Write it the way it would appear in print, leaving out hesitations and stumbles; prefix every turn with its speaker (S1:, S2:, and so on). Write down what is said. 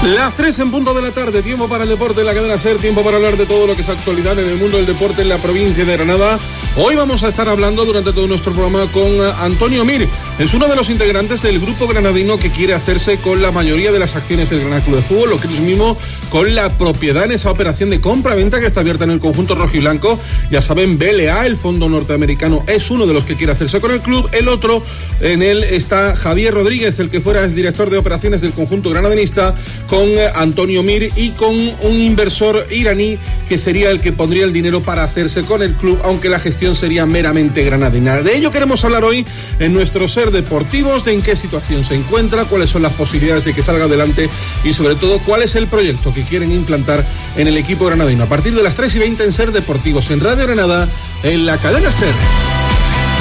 S1: Las 3 en punto de la tarde, tiempo para el deporte en la cadena SER, tiempo para hablar de todo lo que es actualidad en el mundo del deporte en la provincia de Granada. Hoy vamos a estar hablando durante todo nuestro programa con Antonio Mir. Es uno de los integrantes del grupo granadino que quiere hacerse con la mayoría de las acciones del Granada Club de Fútbol, lo que es mismo con la propiedad en esa operación de compra-venta que está abierta en el conjunto rojiblanco. Ya saben, BLA, el fondo norteamericano, es uno de los que quiere hacerse con el club. El otro, en él está Javier Rodríguez, el que fuera exdirector de operaciones del conjunto granadinista, con Antonio Mir y con un inversor iraní que sería el que pondría el dinero para hacerse con el club, aunque la gestión sería meramente granadina. De ello queremos hablar hoy en nuestro SER Deportivos, de en qué situación se encuentra, cuáles son las posibilidades de que salga adelante y sobre todo cuál es el proyecto que quieren implantar en el equipo granadino. A partir de las 3:20 en SER Deportivos, en Radio Granada, en la cadena SER.